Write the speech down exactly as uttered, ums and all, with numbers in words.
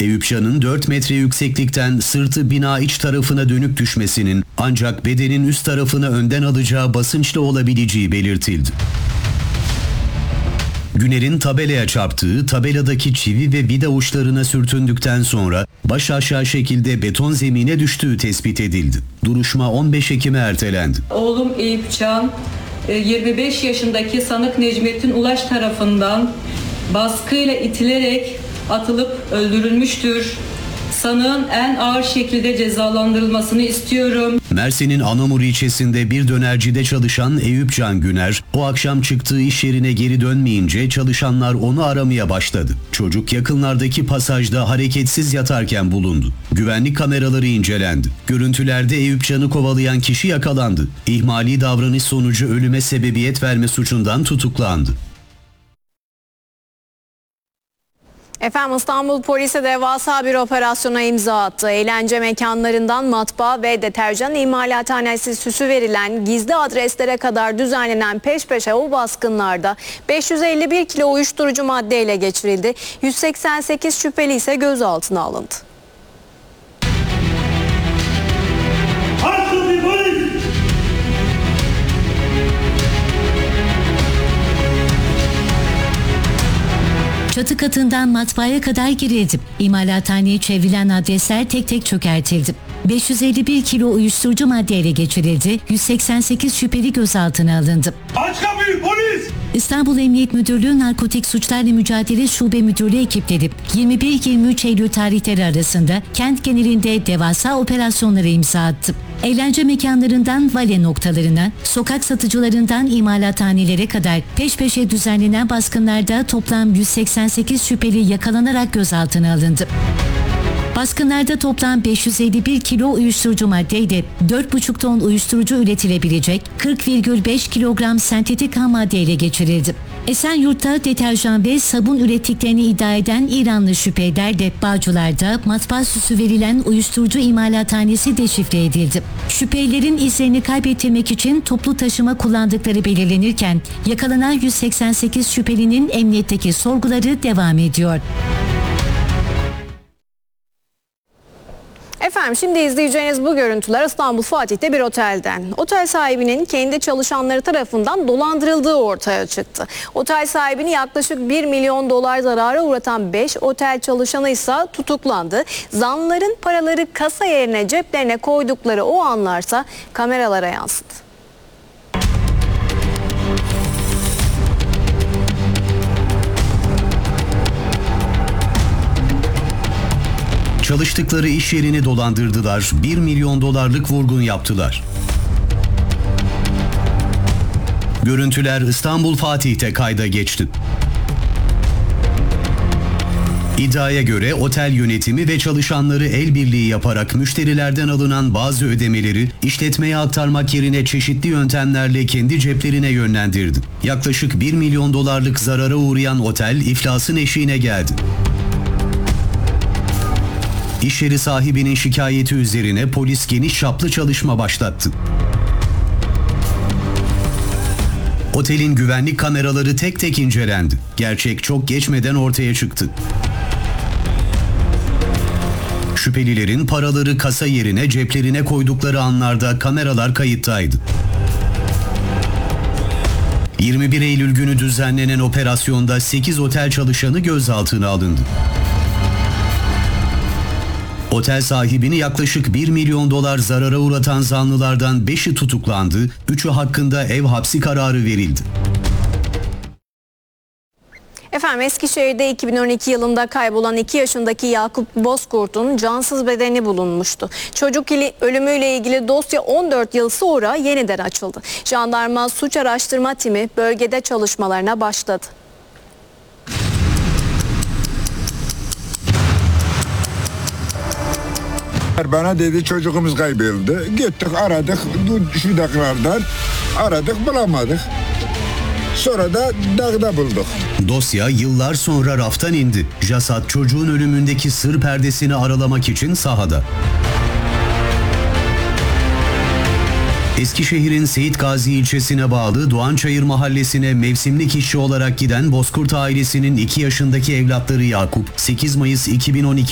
Eyüp Can'ın dört metre yükseklikten sırtı bina iç tarafına dönük düşmesinin ancak bedenin üst tarafına önden alacağı basınçla olabileceği belirtildi. Güner'in tabelaya çarptığı, tabeladaki çivi ve vida uçlarına sürtündükten sonra baş aşağı şekilde beton zemine düştüğü tespit edildi. Duruşma on beş Ekim'e ertelendi. Oğlum Eyüp Can, yirmi beş yaşındaki sanık Necmettin Ulaş tarafından baskıyla itilerek atılıp öldürülmüştür. Sanığın en ağır şekilde cezalandırılmasını istiyorum. Mersin'in Anamur ilçesinde bir dönercide çalışan Eyüp Can Güner, o akşam çıktığı iş yerine geri dönmeyince çalışanlar onu aramaya başladı. Çocuk yakınlardaki pasajda hareketsiz yatarken bulundu. Güvenlik kameraları incelendi. Görüntülerde Eyüp Can'ı kovalayan kişi yakalandı. İhmali davranış sonucu ölüme sebebiyet verme suçundan tutuklandı. Efendim İstanbul polisi devasa bir operasyona imza attı. Eğlence mekanlarından matbaa ve deterjan imalathanesi süsü verilen gizli adreslere kadar düzenlenen peş peşe o baskınlarda beş yüz elli bir kilo uyuşturucu madde ele geçirildi. yüz seksen sekiz şüpheli ise gözaltına alındı. Çatı katından matbaaya kadar girildi. İmalathaneye çevrilen adresler tek tek çökertildi. beş yüz elli bir kilo uyuşturucu madde ele geçirildi. yüz seksen sekiz şüpheli gözaltına alındı. Aç kapıyı polis! İstanbul Emniyet Müdürlüğü Narkotik Suçlarla Mücadele Şube Müdürlüğü ekipleri yirmi bir yirmi üç Eylül tarihleri arasında kent genelinde devasa operasyonlara imza attı. Eğlence mekanlarından vale noktalarına, sokak satıcılarından imalathanelere kadar peş peşe düzenlenen baskınlarda toplam yüz seksen sekiz şüpheli yakalanarak gözaltına alındı. Baskınlarda toplam beş yüz elli bir kilo uyuşturucu maddeydi. dört buçuk ton uyuşturucu üretilebilecek kırk virgül beş kilogram sentetik ham madde ele geçirildi. Esenyurt'ta deterjan ve sabun ürettiklerini iddia eden İranlı şüpheliler de Bağcılar'da matbaa süsü verilen uyuşturucu imalathanesi deşifre edildi. Şüphelilerin izlerini kaybettirmek için toplu taşıma kullandıkları belirlenirken yakalanan yüz seksen sekiz şüphelinin emniyetteki sorguları devam ediyor. Efendim şimdi izleyeceğiniz bu görüntüler İstanbul Fatih'te bir otelden. Otel sahibinin kendi çalışanları tarafından dolandırıldığı ortaya çıktı. Otel sahibini yaklaşık bir milyon dolar zarara uğratan beş otel çalışanı ise tutuklandı. Zanlıların paraları kasa yerine ceplerine koydukları o anlarsa kameralara yansıdı. Çalıştıkları iş yerini dolandırdılar, bir milyon dolarlık vurgun yaptılar. Görüntüler İstanbul Fatih'te kayda geçti. İddiaya göre otel yönetimi ve çalışanları el birliği yaparak müşterilerden alınan bazı ödemeleri işletmeye aktarmak yerine çeşitli yöntemlerle kendi ceplerine yönlendirdi. Yaklaşık bir milyon dolarlık zarara uğrayan otel iflasın eşiğine geldi. İş yeri sahibinin şikayeti üzerine polis geniş çaplı çalışma başlattı. Otelin güvenlik kameraları tek tek incelendi. Gerçek çok geçmeden ortaya çıktı. Şüphelilerin paraları kasa yerine ceplerine koydukları anlarda kameralar kayıttaydı. yirmi bir Eylül günü düzenlenen operasyonda sekiz otel çalışanı gözaltına alındı. Otel sahibini yaklaşık bir milyon dolar zarara uğratan zanlılardan beşi tutuklandı, üçü hakkında ev hapsi kararı verildi. Efendim Eskişehir'de iki bin on iki yılında kaybolan iki yaşındaki Yakup Bozkurt'un cansız bedeni bulunmuştu. Çocuk ili ölümüyle ilgili dosya on dört yıl sonra yeniden açıldı. Jandarma Suç Araştırma Timi bölgede çalışmalarına başladı. Bana dedi çocuğumuz kayboldu. Gittik aradık şu dakikalardan aradık bulamadık. Sonra da dağda bulduk. Dosya yıllar sonra raftan indi. JASAT çocuğun ölümündeki sır perdesini aralamak için sahada. Eskişehir'in Seyit Gazi ilçesine bağlı Doğançayır mahallesine mevsimlik işçi olarak giden Bozkurt ailesinin iki yaşındaki evlatları Yakup, sekiz Mayıs iki bin on iki